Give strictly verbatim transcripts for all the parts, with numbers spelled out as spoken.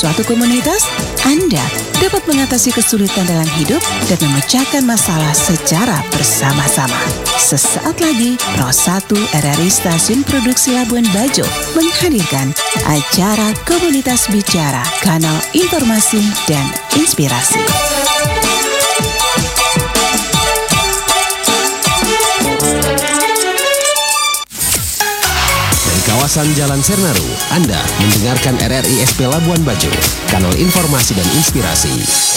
suatu komunitas, Anda dapat mengatasi kesulitan dalam hidup dan memecahkan masalah secara bersama-sama. Sesaat lagi, Pro satu R R I Stasiun Produksi Labuan Bajo menghadirkan acara Komunitas Bicara, kanal informasi dan inspirasi. Kawasan Jalan Sernaru, Anda mendengarkan R R I S P Labuan Bajo, kanal informasi dan inspirasi.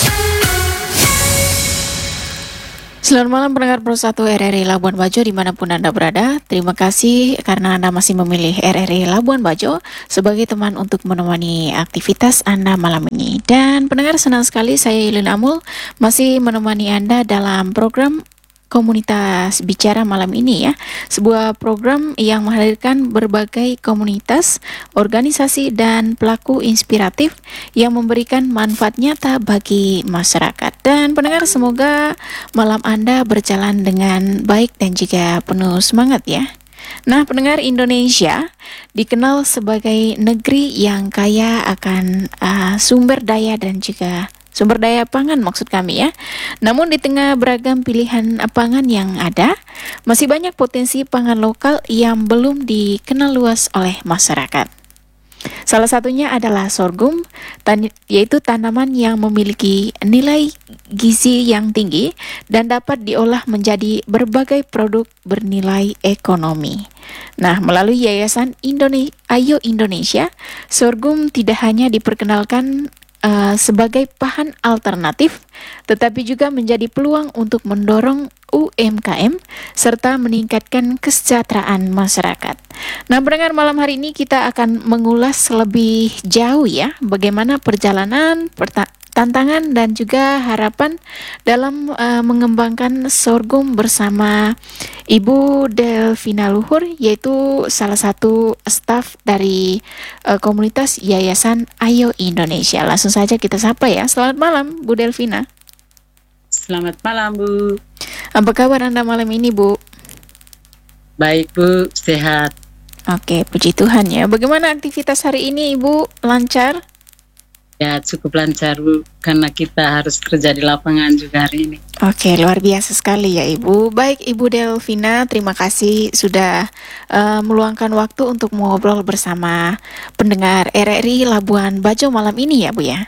Selamat malam pendengar Pro satu R R I Labuan Bajo dimanapun Anda berada. Terima kasih karena Anda masih memilih R R I Labuan Bajo sebagai teman untuk menemani aktivitas Anda malam ini. Dan pendengar, senang sekali saya Yulin Amul masih menemani Anda dalam program Komunitas Bicara malam ini ya. Sebuah program yang menghadirkan berbagai komunitas, organisasi dan pelaku inspiratif yang memberikan manfaat nyata bagi masyarakat. Dan pendengar, semoga malam Anda berjalan dengan baik dan juga penuh semangat ya. Nah, pendengar, Indonesia dikenal sebagai negeri yang kaya akan uh, sumber daya dan juga sumber daya pangan maksud kami ya. Namun di tengah beragam pilihan pangan yang ada, masih banyak potensi pangan lokal yang belum dikenal luas oleh masyarakat. Salah satunya adalah sorghum, tan- yaitu tanaman yang memiliki nilai gizi yang tinggi dan dapat diolah menjadi berbagai produk bernilai ekonomi. Nah, melalui Yayasan Indone- Ayo Indonesia, sorghum tidak hanya diperkenalkan Uh, sebagai bahan alternatif, tetapi juga menjadi peluang untuk mendorong U M K M serta meningkatkan kesejahteraan masyarakat. Nah, pendengar, malam hari ini kita akan mengulas lebih jauh ya bagaimana perjalanan, perta- tantangan dan juga harapan dalam uh, mengembangkan sorghum bersama Ibu Delvina Luhur, yaitu salah satu staf dari uh, komunitas Yayasan Ayo Indonesia. Langsung saja kita sapa ya. Selamat malam Bu Delvina. Selamat malam Bu. Apa kabar Anda malam ini Bu? Baik Bu, sehat. Oke, puji Tuhan ya. Bagaimana aktivitas hari ini Ibu? Lancar? Ya, cukup lancar Bu, karena kita harus kerja di lapangan juga hari ini. Oke, luar biasa sekali ya Ibu. Baik Ibu Delvina, terima kasih sudah uh, meluangkan waktu untuk mengobrol bersama pendengar R R I Labuan Bajo malam ini ya Bu ya.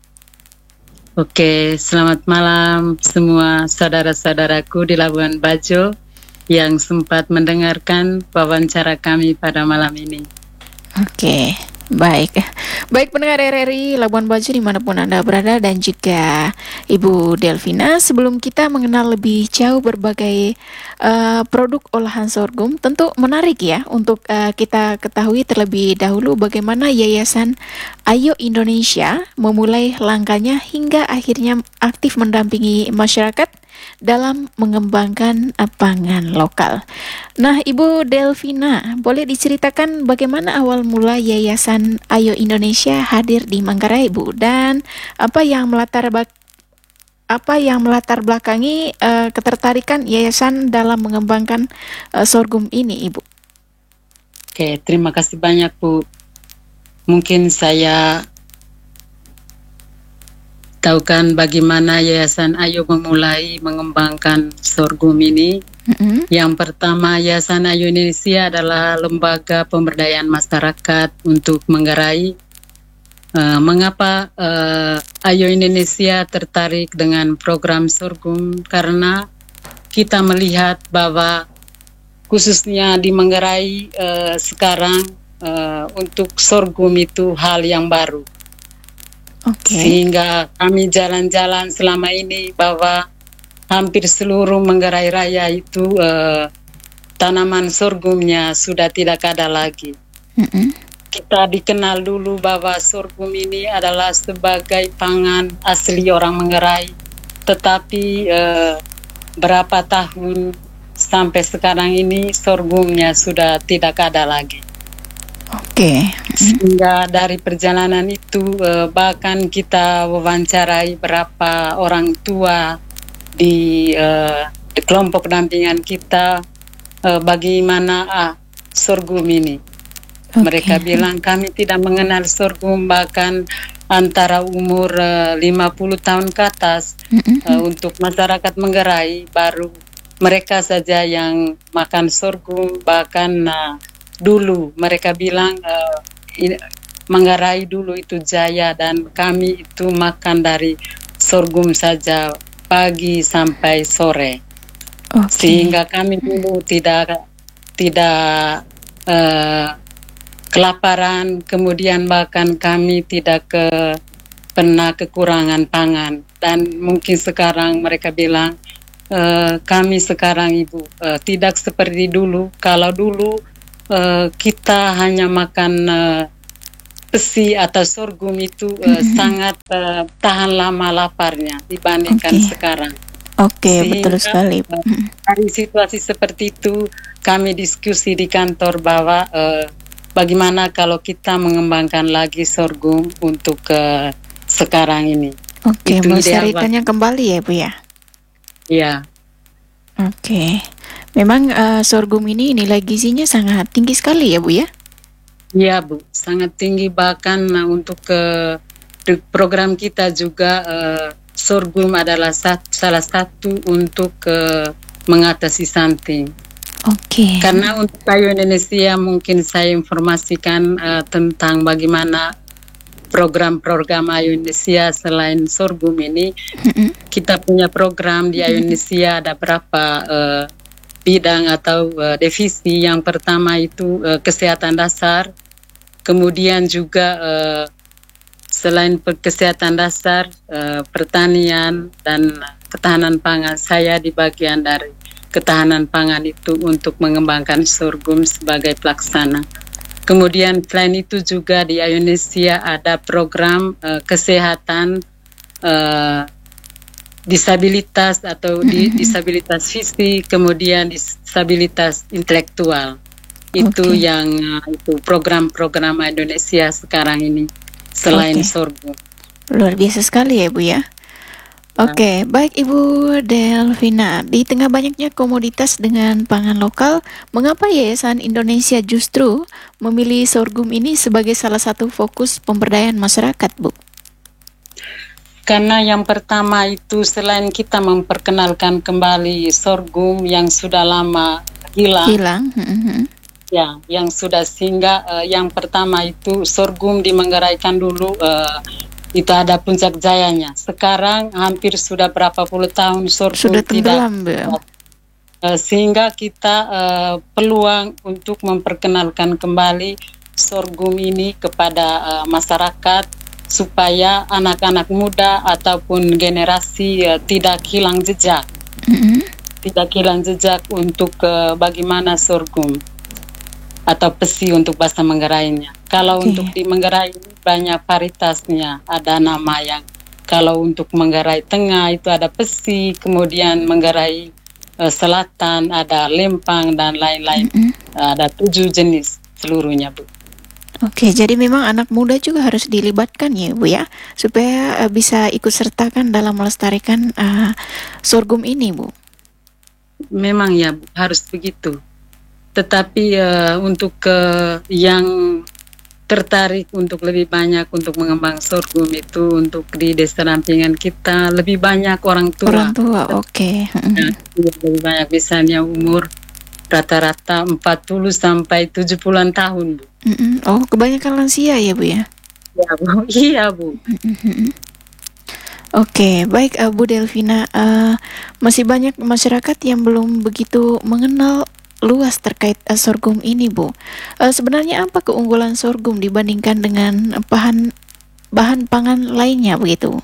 Oke, selamat malam semua saudara-saudaraku di Labuan Bajo yang sempat mendengarkan wawancara kami pada malam ini. Oke, baik. Baik pendengar R R I Labuan Bajo dimanapun Anda berada dan juga Ibu Delvina, sebelum kita mengenal lebih jauh berbagai uh, produk olahan sorghum, tentu menarik ya untuk uh, kita ketahui terlebih dahulu bagaimana Yayasan Ayo Indonesia memulai langkahnya hingga akhirnya aktif mendampingi masyarakat dalam mengembangkan pangan lokal. Nah, Ibu Delvina, boleh diceritakan bagaimana awal mula Yayasan Ayo Indonesia hadir di Manggarai, Bu, dan apa yang melatar bak- apa yang melatar belakangi uh, ketertarikan yayasan dalam mengembangkan uh, sorghum ini, Ibu? Oke, terima kasih banyak Bu. Mungkin saya tahukan bagaimana Yayasan Ayo memulai mengembangkan sorghum ini. Mm-hmm. Yang pertama, Yayasan Ayo Indonesia adalah lembaga pemberdayaan masyarakat untuk Manggarai. Uh, mengapa uh, Ayo Indonesia tertarik dengan program sorghum? Karena kita melihat bahwa khususnya di Manggarai uh, sekarang uh, untuk sorghum itu hal yang baru. Okay. Sehingga kami jalan-jalan selama ini bahwa hampir seluruh Manggarai Raya itu eh, tanaman sorghumnya sudah tidak ada lagi. Mm-hmm. Kita dikenal dulu bahwa sorghum ini adalah sebagai pangan asli orang Manggarai, tetapi eh, berapa tahun sampai sekarang ini sorghumnya sudah tidak ada lagi. Oke. Okay. Sehingga dari perjalanan itu eh, bahkan kita wawancarai berapa orang tua di, eh, di kelompok pendampingan kita eh, bagaimana ah, sorghum ini. Okay. Mereka bilang kami tidak mengenal sorghum, bahkan antara umur uh, lima puluh tahun ke atas. Mm-hmm. uh, untuk masyarakat Manggarai baru mereka saja yang makan sorghum. Bahkan uh, dulu mereka bilang uh, in, Manggarai dulu itu jaya, dan kami itu makan dari sorghum saja pagi sampai sore. Okay. Sehingga kami dulu tidak tidak uh, kelaparan, kemudian bahkan kami tidak ke, pernah kekurangan pangan. Dan mungkin sekarang mereka bilang uh, kami sekarang ibu uh, tidak seperti dulu. Kalau dulu uh, kita hanya makan uh, pesi atau sorghum itu uh, mm-hmm. sangat uh, tahan lama laparnya dibandingkan okay. sekarang. Oke, okay, betul sekali. Uh, dari situasi seperti itu kami diskusi di kantor bahwa uh, bagaimana kalau kita mengembangkan lagi sorghum untuk uh, sekarang ini. Oke, okay, melestarikannya kembali ya Bu ya? Iya. Oke, okay. Memang uh, sorghum ini nilai gizinya sangat tinggi sekali ya Bu ya? Iya Bu, sangat tinggi. Bahkan uh, untuk uh, program kita juga uh, sorghum adalah sat- salah satu untuk uh, mengatasi stunting. Oke. Okay. Karena untuk Ayo Indonesia mungkin saya informasikan uh, tentang bagaimana program-program Ayo Indonesia selain sorghum ini. Mm-hmm. Kita punya program di Ayo Indonesia ada berapa uh, bidang atau uh, divisi. Yang pertama itu uh, kesehatan dasar, kemudian juga uh, selain kesehatan dasar, uh, pertanian dan ketahanan pangan. Saya di bagian dari ketahanan pangan itu untuk mengembangkan sorghum sebagai pelaksana. Kemudian selain itu juga di Indonesia ada program uh, kesehatan uh, disabilitas atau di, disabilitas fisik, kemudian disabilitas intelektual. Itu okay. yang uh, itu program-program Indonesia sekarang ini selain okay. sorghum. Luar biasa sekali ya Bu ya. Oke, okay, baik Ibu Delvina. Di tengah banyaknya komoditas dengan pangan lokal, mengapa Yayasan Indonesia justru memilih sorghum ini sebagai salah satu fokus pemberdayaan masyarakat, Bu? Karena yang pertama itu selain kita memperkenalkan kembali sorghum yang sudah lama hilang. Hilang. Mm-hmm. Ya, yang sudah sehingga uh, yang pertama itu sorghum di Manggarai kan dulu uh, itu ada puncak jayanya. Sekarang hampir sudah berapa puluh tahun sorghum sudah tenggelam, tidak. Uh, sehingga kita uh, peluang untuk memperkenalkan kembali sorghum ini kepada uh, masyarakat supaya anak-anak muda ataupun generasi uh, tidak hilang jejak, mm-hmm. tidak hilang jejak untuk uh, bagaimana sorghum atau pesi untuk bahasa Manggarainya. Kalau okay. untuk di Manggarai banyak varietasnya, ada nama yang kalau untuk Manggarai Tengah itu ada pesi, kemudian Manggarai uh, Selatan ada lempang dan lain-lain. Mm-hmm. Ada tujuh jenis seluruhnya Bu. Oke, jadi memang anak muda juga harus dilibatkan ya Bu ya, supaya uh, bisa ikut sertakan dalam melestarikan uh, sorghum ini Bu. Memang ya Bu, harus begitu. Tetapi uh, untuk uh, yang tertarik untuk lebih banyak untuk mengembang sorghum itu untuk di desa Rampingan kita lebih banyak orang tua. Orang tua, oke. Okay. Nah, lebih banyak misalnya umur rata-rata empat puluh sampai tujuh puluhan tahun, Bu. Mm-mm. Oh, kebanyakan lansia ya, Bu ya? Ya, Bu. Iya, Bu. Mm-hmm. Oke, okay, baik uh, Bu Delvina. Uh, masih banyak masyarakat yang belum begitu mengenal luas terkait uh, sorghum ini, Bu. Uh, sebenarnya apa keunggulan sorghum dibandingkan dengan bahan bahan pangan lainnya begitu?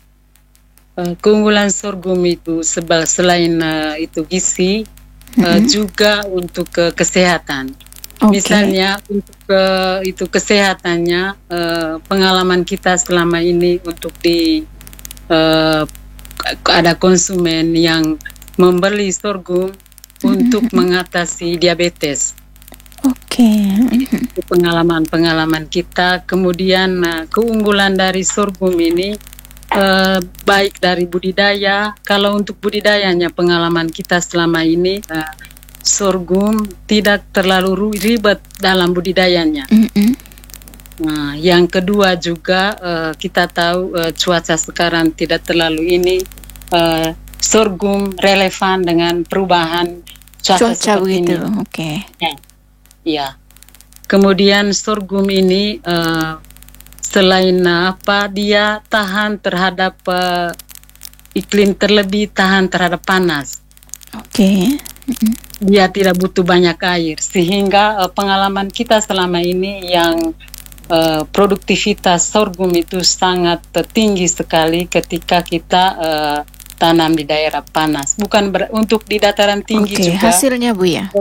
Uh, keunggulan sorghum itu sebal selain uh, itu gizi, mm-hmm. uh, juga untuk uh, kesehatan. Okay. Misalnya untuk uh, itu kesehatannya, uh, pengalaman kita selama ini untuk di uh, ada konsumen yang membeli sorghum untuk mengatasi diabetes. Oke. Okay. Itu pengalaman-pengalaman kita. Kemudian nah, keunggulan dari sorghum ini uh, baik dari budidaya. Kalau untuk budidayanya pengalaman kita selama ini uh, sorghum tidak terlalu ribet dalam budidayanya. Mm-hmm. Nah, yang kedua juga uh, kita tahu uh, cuaca sekarang tidak terlalu ini, uh, sorghum relevan dengan perubahan cuaca, Cuaca seperti begitu, ini. oke. Okay. Ya. Ya. Kemudian sorghum ini uh, selain uh, apa dia tahan terhadap uh, iklim, terlebih tahan terhadap panas. Oke. Okay. Dia tidak butuh banyak air, sehingga uh, pengalaman kita selama ini yang uh, produktivitas sorghum itu sangat uh, tinggi sekali ketika kita uh, tanam di daerah panas. Bukan ber- untuk di dataran tinggi okay, juga. Hasilnya Bu ya?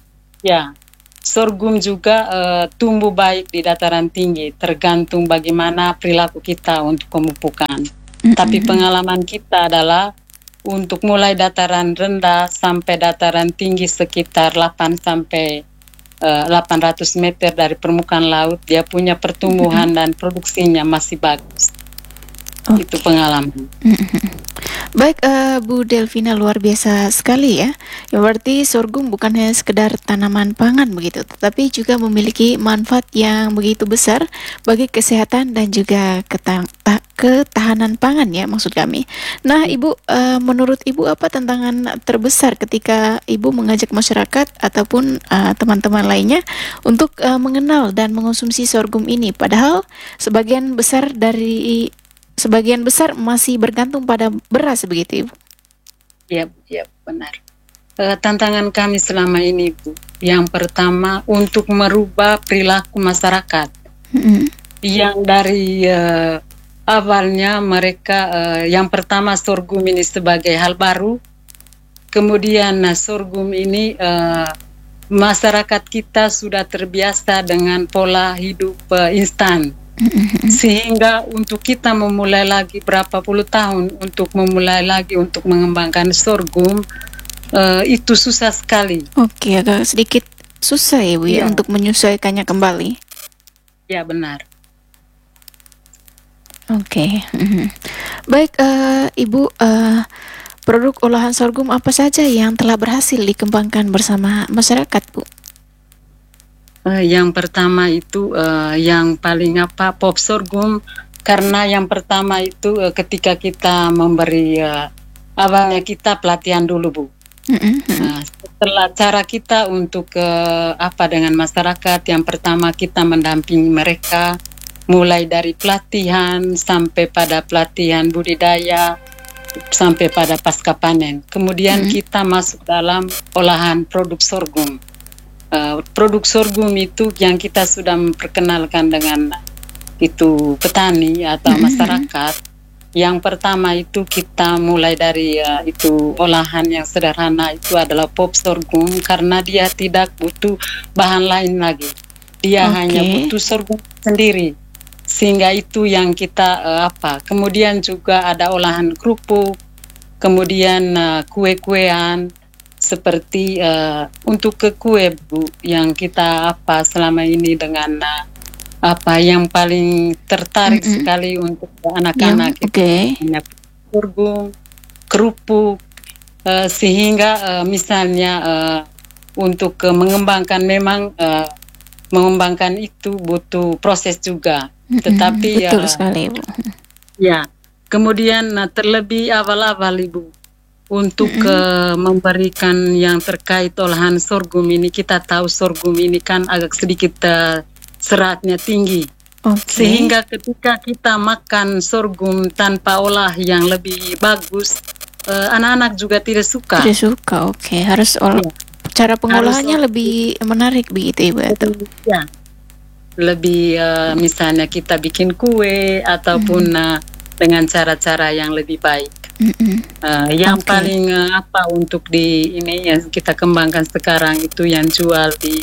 Ya, sorghum juga uh, tumbuh baik di dataran tinggi, tergantung bagaimana perilaku kita untuk pemupukan. Mm-hmm. Tapi pengalaman kita adalah untuk mulai dataran rendah sampai dataran tinggi sekitar delapan sampai delapan ratus meter dari permukaan laut, dia punya pertumbuhan mm-hmm. dan produksinya masih bagus. Okay. Itu pengalaman. Mm-hmm. Baik, uh, Bu Delvina, luar biasa sekali ya. Ya berarti sorghum bukan hanya sekedar tanaman pangan begitu, tetapi juga memiliki manfaat yang begitu besar bagi kesehatan dan juga ketang- ta- ketahanan pangan ya, maksud kami. Nah, Ibu, uh, menurut Ibu apa tantangan terbesar ketika Ibu mengajak masyarakat ataupun uh, teman-teman lainnya untuk uh, mengenal dan mengonsumsi sorghum ini, padahal sebagian besar dari Sebagian besar masih bergantung pada beras begitu, Ibu? Ya, ya benar. E, tantangan kami selama ini, Bu, yang pertama untuk merubah perilaku masyarakat. Mm-hmm. Yang dari e, awalnya mereka, e, yang pertama sorghum ini sebagai hal baru, kemudian nah, sorghum ini e, masyarakat kita sudah terbiasa dengan pola hidup e, instan. Sehingga untuk kita memulai lagi berapa puluh tahun untuk memulai lagi untuk mengembangkan sorghum uh, itu susah sekali. Oke, agak sedikit susah ya Bu ya, ya untuk menyesuaikannya kembali. Ya benar. Oke, mm-hmm. Baik uh, Ibu, uh, produk olahan sorghum apa saja yang telah berhasil dikembangkan bersama masyarakat, Bu? Uh, yang pertama itu uh, yang paling apa pop sorghum, karena yang pertama itu uh, ketika kita memberi uh, awalnya kita pelatihan dulu, Bu. Mm-hmm. Uh, setelah cara kita untuk uh, apa dengan masyarakat, yang pertama kita mendampingi mereka mulai dari pelatihan sampai pada pelatihan budidaya sampai pada pasca panen. Kemudian mm-hmm. kita masuk dalam olahan produk sorghum. Uh, produk sorghum itu yang kita sudah memperkenalkan dengan itu petani atau mm-hmm. masyarakat. Yang pertama itu kita mulai dari uh, itu olahan yang sederhana, itu adalah pop sorghum, karena dia tidak butuh bahan lain lagi. Dia okay. hanya butuh sorghum sendiri. Sehingga itu yang kita uh, apa. Kemudian juga ada olahan kerupuk, kemudian uh, kue-kuean. Seperti uh, untuk ke kue, Bu, yang kita apa selama ini dengan uh, apa yang paling tertarik mm-hmm. sekali untuk anak-anak yeah, okay. itu sorghum, kerupuk, uh, sehingga uh, misalnya uh, untuk uh, mengembangkan memang uh, mengembangkan itu butuh proses juga, mm-hmm. tetapi betul uh, sekali, Bu. Ya, kemudian uh, terlebih awal-awal, Ibu. Untuk mm-hmm. uh, memberikan yang terkait olahan sorghum ini, kita tahu sorghum ini kan agak sedikit uh, seratnya tinggi. Okay. Sehingga ketika kita makan sorghum tanpa olah yang lebih bagus, uh, anak-anak juga tidak suka. Tidak suka, oke. Okay. Harus olah. Ya. Cara pengolahannya harus lebih menarik begitu, Ibu? Atau? Ya. Lebih uh, misalnya kita bikin kue ataupun mm-hmm. uh, dengan cara-cara yang lebih baik. Mm-hmm. Uh, yang okay. paling uh, apa untuk di ini yang kita kembangkan sekarang itu yang jual di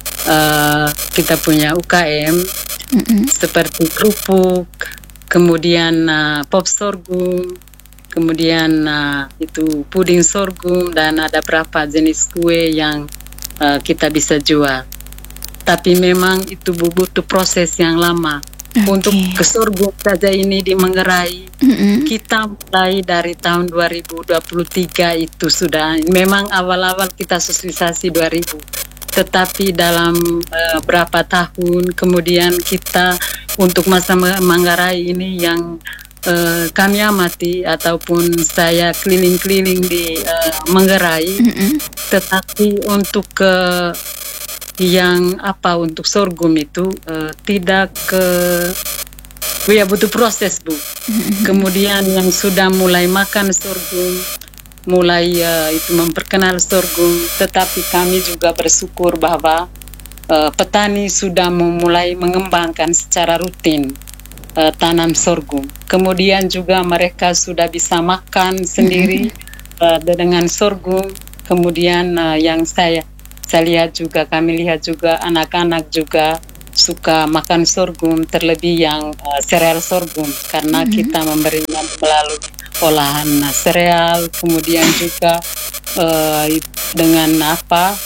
uh, kita punya U K M mm-hmm. seperti kerupuk, kemudian uh, pop sorghum, kemudian uh, itu puding sorghum, dan ada berapa jenis kue yang uh, kita bisa jual. Tapi memang itu butuh proses yang lama. Okay. Untuk ke sorghum saja ini di Manggarai, mm-hmm. kita mulai dari tahun dua ribu dua puluh tiga itu sudah, memang awal-awal kita sosialisasi dua ribu. tetapi dalam uh, berapa tahun kemudian kita untuk masa Manggarai ini yang uh, kami amati ataupun saya keliling-keliling di uh, Manggarai, mm-hmm. tetapi untuk uh, yang apa untuk sorghum itu uh, tidak ke ya butuh proses Bu. Mm-hmm. Kemudian yang sudah mulai makan sorghum, mulai uh, itu memperkenal sorghum, tetapi kami juga bersyukur bahwa uh, petani sudah memulai mengembangkan secara rutin uh, tanam sorghum. Kemudian juga mereka sudah bisa makan sendiri uh, dengan sorghum. Kemudian uh, yang saya saya lihat juga, kami lihat juga anak-anak juga suka makan sorghum, terlebih yang uh, sereal sorghum, karena mm-hmm. kita memberinya melalui olahan sereal, kemudian juga uh, dengan apa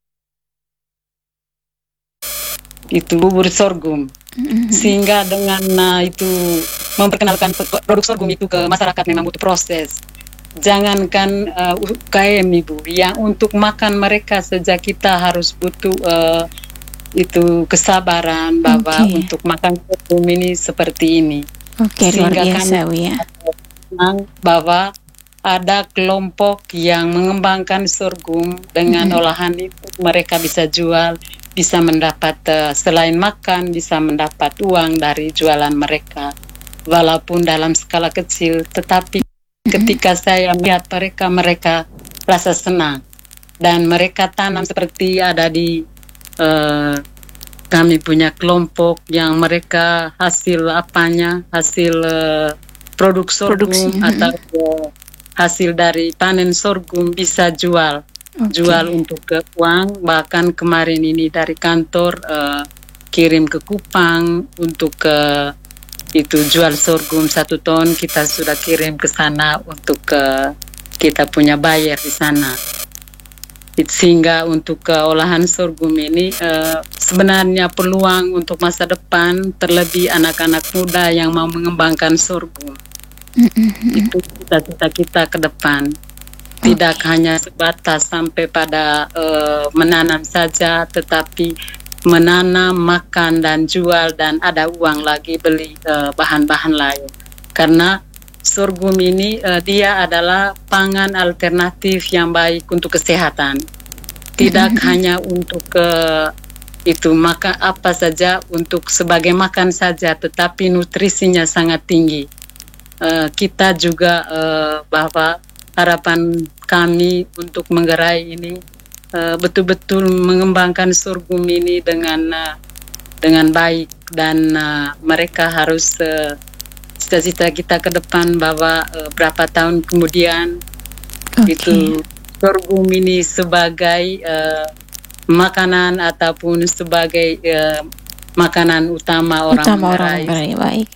itu bubur sorghum, mm-hmm. sehingga dengan uh, itu memperkenalkan produk sorghum itu ke masyarakat memang butuh proses. Jangankan uh, U K M Ibu, yang untuk makan mereka saja kita harus butuh uh, itu kesabaran bahwa okay. untuk makan sorghum ini seperti ini. Oke, okay, luar biasa ya. Bahwa ada kelompok yang mengembangkan sorghum dengan mm-hmm. olahan itu, mereka bisa jual, bisa mendapat uh, selain makan bisa mendapat uang dari jualan mereka, walaupun dalam skala kecil, tetapi mm-hmm. ketika saya melihat mereka mereka rasa senang dan mereka tanam seperti ada di uh, kami punya kelompok yang mereka hasil apanya hasil uh, produk sorghum atau uh, hasil dari panen sorghum bisa jual, okay. jual untuk ke uang. Bahkan kemarin ini dari kantor uh, kirim ke Kupang untuk ke uh, itu jual sorghum satu ton, kita sudah kirim ke sana untuk uh, kita punya buyer di sana. It, sehingga untuk uh, olahan sorghum ini uh, sebenarnya peluang untuk masa depan, terlebih anak-anak muda yang mau mengembangkan sorghum. Mm-hmm. Itu cita-cita kita ke depan, tidak okay. hanya sebatas sampai pada uh, menanam saja, tetapi menanam, makan dan jual, dan ada uang lagi beli uh, bahan-bahan lain. Karena sorghum ini uh, dia adalah pangan alternatif yang baik untuk kesehatan, tidak mm-hmm. hanya untuk uh, itu makan apa saja untuk sebagai makan saja, tetapi nutrisinya sangat tinggi. Uh, kita juga uh, bahwa harapan kami untuk Manggarai ini uh, betul-betul mengembangkan sorghum ini dengan uh, dengan baik, dan uh, mereka harus uh, cita-cita kita ke depan bahwa uh, berapa tahun kemudian okay. itu sorghum ini sebagai uh, makanan ataupun sebagai uh, makanan utama orang utama Manggarai. Orang Manggarai, baik.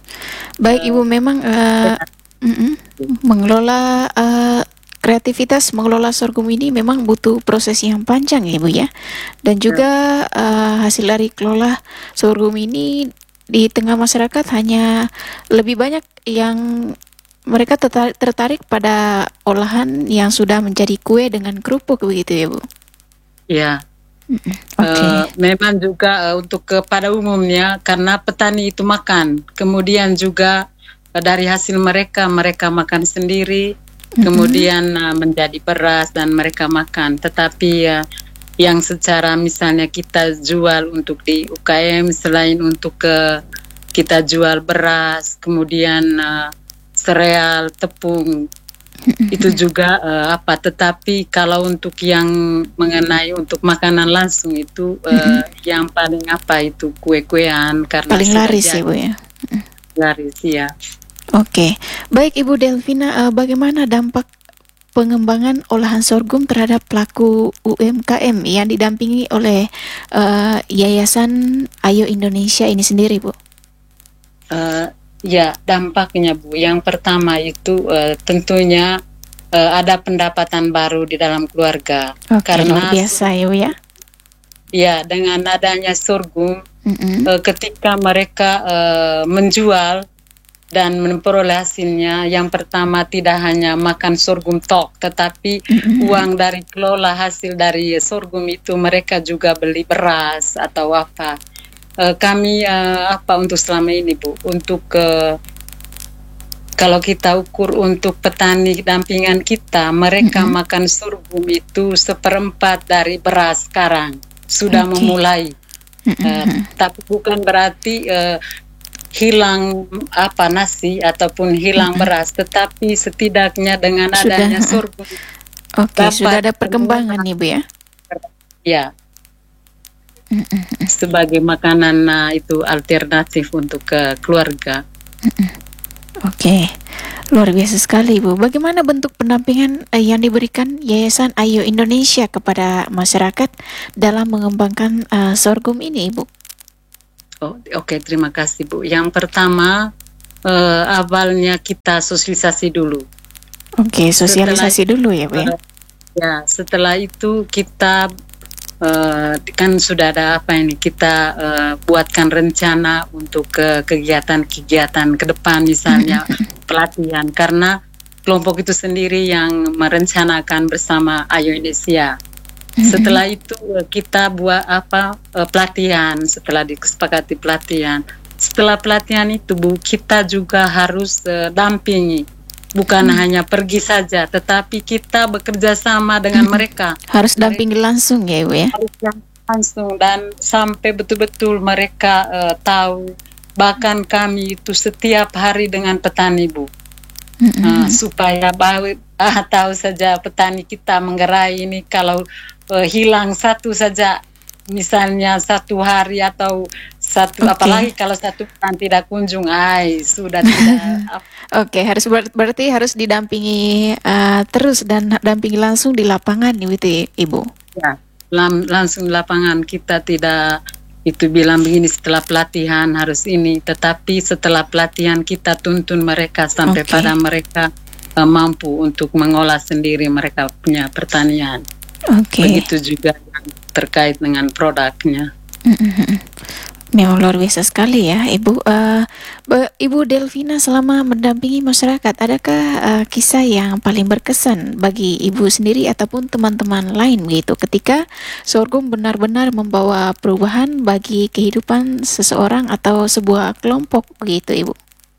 Baik Ibu, memang uh, uh, mengelola uh, kreativitas mengelola sorghum ini memang butuh proses yang panjang ya Ibu ya. Dan juga uh, hasil dari kelola sorghum ini di tengah masyarakat hanya lebih banyak yang mereka tertarik, tertarik pada olahan yang sudah menjadi kue dengan kerupuk begitu ya Bu? Ya. Okay. Uh, memang juga uh, untuk kepada umumnya, karena petani itu makan, kemudian juga uh, dari hasil mereka mereka makan sendiri, mm-hmm. kemudian uh, menjadi beras dan mereka makan. Tetapi uh, yang secara misalnya kita jual untuk di U K M, selain untuk uh, kita jual beras, kemudian uh, sereal, tepung, itu juga uh, apa. Tetapi kalau untuk yang mengenai untuk makanan langsung itu uh, mm-hmm. yang paling apa itu kue-kuean, karena paling laris ya Bu ya. Laris ya. Oke, okay. Baik Ibu Delvina, uh, bagaimana dampak pengembangan olahan sorghum terhadap pelaku U M K M yang didampingi oleh uh, Yayasan Ayo Indonesia ini sendiri Bu? Uh, Ya, dampaknya Bu. Yang pertama itu uh, tentunya uh, ada pendapatan baru di dalam keluarga. Oke, karena luar biasa ya Bu ya. Ya, dengan adanya sorghum, mm-hmm. uh, ketika mereka uh, menjual dan memperoleh hasilnya. Yang pertama tidak hanya makan sorghum tok, tetapi mm-hmm. uang dari kelola hasil dari sorghum itu mereka juga beli beras atau apa. Uh, kami uh, apa untuk selama ini Bu, untuk uh, kalau kita ukur untuk petani dampingan kita, mereka mm-hmm. makan sorghum itu seperempat dari beras sekarang sudah okay. memulai. Mm-hmm. Uh, tapi bukan berarti uh, hilang apa nasi ataupun hilang mm-hmm. beras, tetapi setidaknya dengan adanya sudah, sorghum. Oke, okay, sudah ada perkembangan nih Bu ya. Ya. Mm-hmm. Sebagai makanan nah, itu alternatif untuk ke keluarga. Mm-hmm. Oke, okay. Luar biasa sekali Bu. Bagaimana bentuk pendampingan eh, yang diberikan Yayasan Ayo Indonesia kepada masyarakat dalam mengembangkan uh, sorghum ini Bu? Oh, Oke, okay, terima kasih Bu. Yang pertama, uh, awalnya kita sosialisasi dulu. Oke, okay, sosialisasi setelah, dulu ya Bu ya? Uh, ya, setelah itu kita uh, kan sudah ada apa ini, kita uh, buatkan rencana untuk ke kegiatan-kegiatan ke depan, misalnya pelatihan. Karena kelompok itu sendiri yang merencanakan bersama Ayo Indonesia. Setelah itu kita buat apa pelatihan, setelah disepakati pelatihan. Setelah pelatihan itu Bu, kita juga harus uh, dampingi. Bukan hmm. hanya pergi saja, tetapi kita bekerja sama dengan hmm. mereka. Harus dampingi langsung ya Bu ya? Harus langsung dan sampai betul-betul mereka uh, tahu. Bahkan kami itu setiap hari dengan petani Bu. Hmm. Uh, supaya bahwa ah, tahu saja petani kita menggerai ini kalau Uh, hilang satu saja, misalnya satu hari atau satu, okay. apalagi kalau satu bulan tidak kunjung, ay sudah tidak. Oke, okay, harus ber- berarti harus didampingi uh, terus dan dampingi langsung di lapangan, gitu Ibu. Ya, lam- langsung di lapangan. Kita tidak itu bilang begini setelah pelatihan harus ini, tetapi setelah pelatihan kita tuntun mereka sampai okay. pada mereka uh, mampu untuk mengolah sendiri mereka punya pertanian. Oke. Okay. Begitu juga yang terkait dengan produknya. Mm-hmm. Memang luar biasa sekali ya, Ibu. Uh, Ibu Delvina, selama mendampingi masyarakat, adakah uh, kisah yang paling berkesan bagi Ibu sendiri ataupun teman-teman lain begitu, ketika sorghum benar-benar membawa perubahan bagi kehidupan seseorang atau sebuah kelompok begitu, Ibu?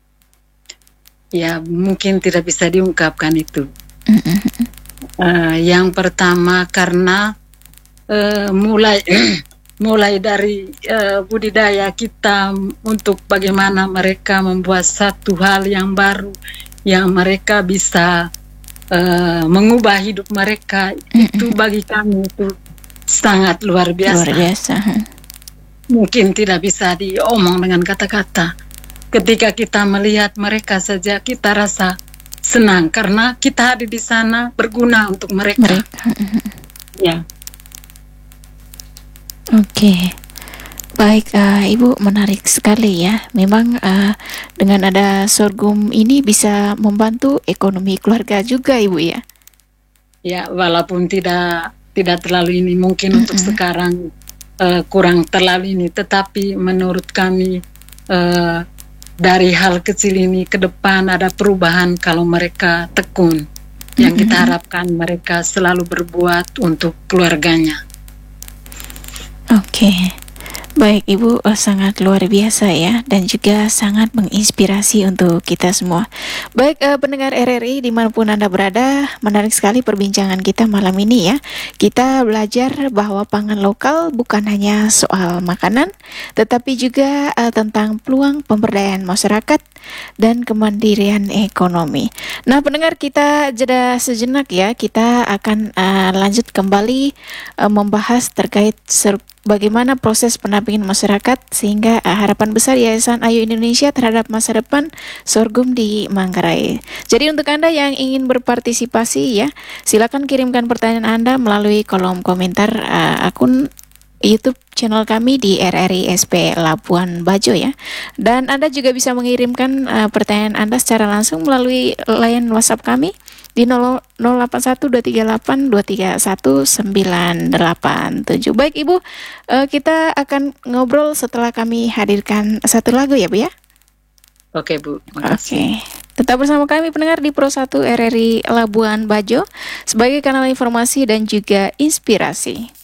Ya, mungkin tidak bisa diungkapkan itu. Mm-hmm. Uh, yang pertama karena uh, mulai mulai dari uh, budidaya kita untuk bagaimana mereka membuat satu hal yang baru yang mereka bisa uh, mengubah hidup mereka. Mm-hmm. Itu bagi kami itu sangat luar biasa. Luar biasa. Mungkin tidak bisa diomong dengan kata-kata. Ketika kita melihat mereka saja kita rasa senang karena kita hadir di sana berguna untuk mereka. mereka. Ya. Oke, okay. Baik uh, Ibu, menarik sekali ya. Memang uh, dengan ada sorghum ini bisa membantu ekonomi keluarga juga Ibu ya. Ya, walaupun tidak tidak terlalu ini mungkin mm-hmm. untuk sekarang uh, kurang terlalu ini, tetapi menurut kami. Uh, Dari hal kecil ini ke depan ada perubahan kalau mereka tekun. Yang mm-hmm. kita harapkan mereka selalu berbuat untuk keluarganya. Oke, okay. Baik Ibu, uh, sangat luar biasa ya, dan juga sangat menginspirasi untuk kita semua. Baik uh, pendengar R R I dimanapun Anda berada, menarik sekali perbincangan kita malam ini ya. Kita belajar bahwa pangan lokal bukan hanya soal makanan, tetapi juga uh, tentang peluang pemberdayaan masyarakat dan kemandirian ekonomi. Nah pendengar, kita jeda sejenak ya, kita akan uh, lanjut kembali uh, membahas terkait ser- bagaimana proses pendampingan masyarakat sehingga uh, harapan besar Yayasan Ayo Indonesia terhadap masa depan sorghum di Manggarai. Jadi untuk Anda yang ingin berpartisipasi ya, silakan kirimkan pertanyaan Anda melalui kolom komentar uh, akun YouTube channel kami di R R I S P Labuan Bajo ya. Dan Anda juga bisa mengirimkan uh, pertanyaan Anda secara langsung melalui layanan WhatsApp kami di nol delapan satu dua tiga delapan dua tiga satu sembilan delapan tujuh. Baik Ibu, uh, kita akan ngobrol setelah kami hadirkan satu lagu ya Bu ya. Oke Bu, makasih. Oke. Tetap bersama kami pendengar di Pro satu R R I Labuan Bajo sebagai kanal informasi dan juga inspirasi.